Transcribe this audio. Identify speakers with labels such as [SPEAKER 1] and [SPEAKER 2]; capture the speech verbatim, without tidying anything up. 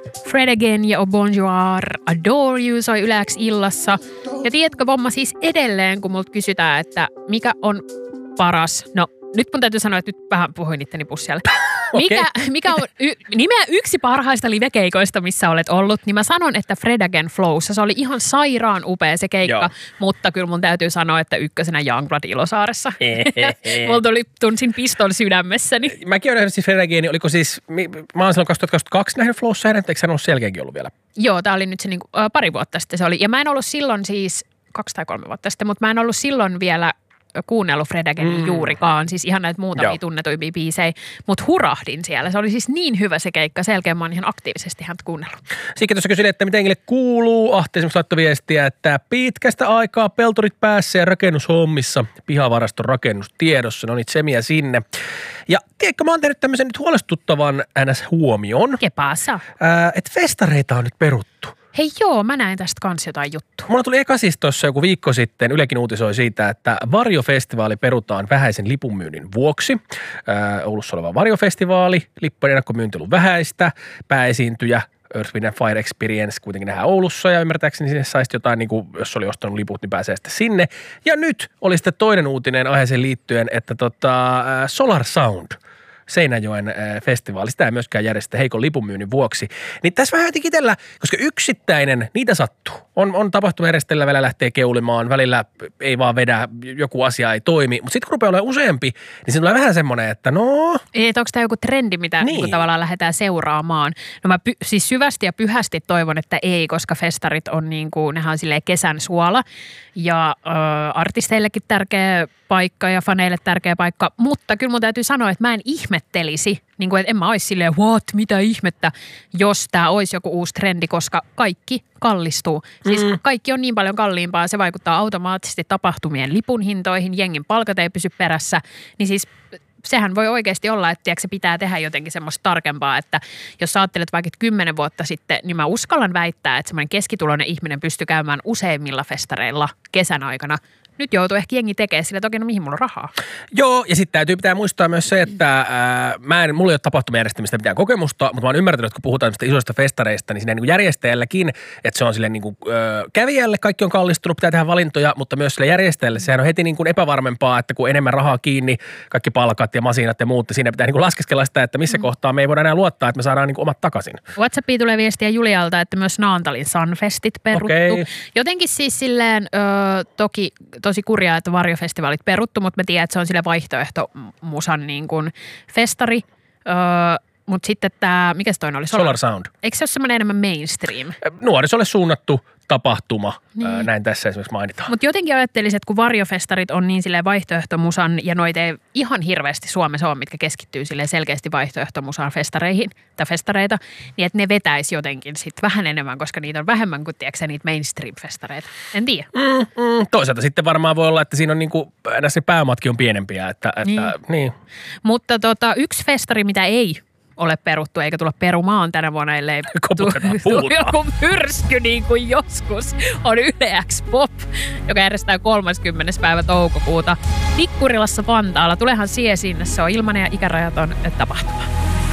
[SPEAKER 1] Fred Again ja Bonjour, Adore You soi Yle X illassa. Ja tiedätkö, Vomma, siis edelleen, kun multa kysytään, että mikä on paras, no nyt mun täytyy sanoa, että nyt vähän puhuin itteni pussialle. Mikä, okay. mikä on y, nimeä yksi parhaista livekeikoista, missä olet ollut, niin mä sanon, että Fred Again Flowssa. Se oli ihan sairaan upea se keikka, Joo. mutta kyllä mun täytyy sanoa, että ykkösenä Youngblood Ilosaaressa. Mulla tuli, tunsin piston sydämessäni.
[SPEAKER 2] Mäkin olen siis Fred Again, oliko siis, mä oon silloin kaksituhattakaksikymmentäkaksi nähnyt Flowssa hänet, eikö hän ollut sen jälkeenkin ollut vielä?
[SPEAKER 1] Joo, tää oli nyt se niinku, äh, pari vuotta sitten se oli. Ja mä en ollut silloin siis, kaksi tai kolme vuotta sitten, mutta mä en ollut silloin vielä kuunnellut Fred Againin mm. juurikaan, siis ihan näitä muutamia Joo. tunnetuimpia biisejä, mutta hurahdin siellä. Se oli siis niin hyvä se keikka, selkeä mä oon ihan aktiivisesti häntä kuunnellut.
[SPEAKER 2] Siikä tuossa kyselin, että miten kuuluu. Ahti esimerkiksi laittoi viestiä, että pitkästä aikaa pelturit päässä ja rakennushommissa, pihavaraston rakennustiedossa, no niitä semiä sinne. Ja tiedätkö, mä oon tehnyt tämmöisen nyt huolestuttavan ns. Huomion.
[SPEAKER 1] Kepaassa.
[SPEAKER 2] Että festareita on nyt peruttu.
[SPEAKER 1] Hei joo, mä näin tästä kans jotain juttua.
[SPEAKER 2] Mulla tuli eka siis tuossa joku viikko sitten, Ylekin uutisoi siitä, että Varjo-festivaali perutaan vähäisen lipunmyynnin vuoksi. Ää, Oulussa oleva Varjo-festivaali, lippujen ennakkomyynti on vähäistä, pääesiintyjä Earth, Wind and Fire Experience kuitenkin nähdään Oulussa ja ymmärtääkseni sinne saisi jotain, niin kuin, jos oli ostanut liput, niin pääsee sitten sinne. Ja nyt oli sitten toinen uutinen aiheeseen liittyen, että tota, Solar Sound Seinäjoen festivaali, sitä ei myöskään järjestä heikon lipunmyynnin vuoksi. Niin tässä vähän jotenkin itsellä, koska yksittäinen, niitä sattuu. On, on tapahtumajärjestäjällä välillä lähtee keulimaan, välillä ei vaan vedä, joku asia ei toimi. Mutta sitten kun rupeaa olemaan useampi, niin siinä tulee vähän semmoinen, että no...
[SPEAKER 1] Ei, että onko tämä joku trendi, mitä niin. Niin tavallaan lähdetään seuraamaan? No mä py, siis syvästi ja pyhästi toivon, että ei, koska festarit on niin kuin, nehän on silleen kesän suola. Ja ö, artisteillekin tärkeä paikka ja faneille tärkeä paikka. Mutta kyllä mun täytyy sanoa, että mä en ihmettelisi, niin kuin, että en mä olisi silleen, what, mitä ihmettä, jos tämä olisi joku uusi trendi, koska kaikki kallistuu. Siis mm. kaikki on niin paljon kalliimpaa, se vaikuttaa automaattisesti tapahtumien lipun hintoihin, jengin palkat ei pysy perässä, niin siis... Sehän voi oikeasti olla, että tiedätkö, se pitää tehdä jotenkin semmoista tarkempaa, että jos sä ajattelet vaikka kymmenen vuotta sitten, niin mä uskallan väittää, että semmoinen keskituloinen ihminen pystyy käymään useimmilla festareilla kesän aikana. Nyt joutuu ehkä jengi tekemään sille, että okei, no mihin mulla on rahaa? Joo, ja sitten täytyy pitää muistaa myös se, että ää, mä en, mulla ei ole tapahtumajärjestämistä mitään kokemusta, mutta mä oon ymmärtänyt, että kun puhutaan isoista festareista, niin siinä niin järjestäjälläkin, että se on silleen niin kuin, ö, kävijälle, kaikki on kallistunut, pitää tehdä valintoja, mutta myös sille järjestäjälle sehän on heti niin kuin epävarmempaa, että kun enemmän rahaa kiinni, kaikki palkat ja masinat ja muut, niin siinä pitää niin kuin laskeskella sitä, että missä mm. kohtaa me ei voida enää luottaa, että me saadaan niin kuin omat takaisin. WhatsAppiin tulee viestiä Julialta, että myös Naantalin Sunfestit peruttu. Okay. Jotenkin siis silleen ö, toki tosi kurjaa, että Varjo-festivaalit peruttu, mutta mä tiedän, että se on sille vaihtoehto musan niin kuin festari. Öö, mutta sitten tämä, mikä se toinen oli?
[SPEAKER 2] Solar, Solar Sound.
[SPEAKER 1] Eikö se ole semmoinen enemmän mainstream?
[SPEAKER 2] Nuorisolle suunnattu tapahtuma, niin. Ää, näin tässä esimerkiksi mainitaan. Mutta
[SPEAKER 1] jotenkin ajattelisin, että kun Varjo-festarit on niin silleen vaihtoehtomusan ja noita ei ihan hirveästi Suomessa ole, mitkä keskittyy silleen selkeästi vaihtoehtomusan festareihin tai festareita, niin että ne vetäisi jotenkin sitten vähän enemmän, koska niitä on vähemmän kuin tiedätkö niitä mainstream-festareita. En tiedä. Mm,
[SPEAKER 2] mm, toisaalta sitten varmaan voi olla, että siinä on niinku, näissä pääomatkin on pienempiä. Että, että, niin. Niin.
[SPEAKER 1] Mutta tota, yksi festari, mitä ei ole peruttu eikä tulla perumaan tänä vuonna, ellei tule joku myrsky niin kuin joskus on Yle X Pop, joka järjestää kolmaskymmenes päivä toukokuuta Tikkurilassa Vantaalla. Tulehan sie sinne, se on ilmanen ja ikärajaton tapahtuma.